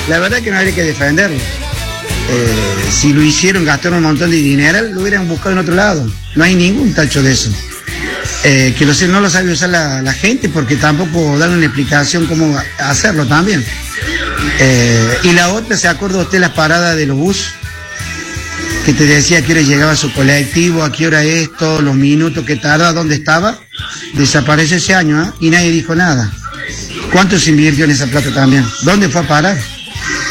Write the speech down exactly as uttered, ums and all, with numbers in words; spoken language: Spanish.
La verdad que no habría que defenderlo. Eh, si lo hicieron, gastaron un montón de dinero, lo hubieran buscado en otro lado. No hay ningún tacho de eso. Eh, que lo sé, no lo sabe usar la, la gente, porque tampoco dan una explicación cómo hacerlo también. Eh, y la otra, ¿se acuerda usted las paradas de los bus? Que te decía a qué hora llegaba su colectivo, a qué hora esto, los minutos que tarda, dónde estaba. Desapareció ese año, ¿eh? Y nadie dijo nada. ¿Cuánto se invirtió en esa plata también? ¿Dónde fue a parar?